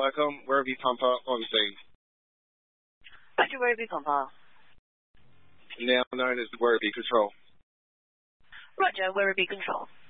Welcome, Werribee Pumper on scene. Roger, Werribee Pumper. Now known as Werribee Control. Roger, Werribee Control.